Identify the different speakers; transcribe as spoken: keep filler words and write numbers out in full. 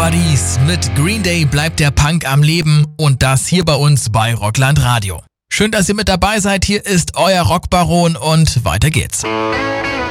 Speaker 1: Nobodies. Mit Green Day bleibt der Punk am Leben und das hier bei uns bei Rockland Radio. Schön, dass ihr mit dabei seid. Hier ist euer Rockbaron und weiter geht's.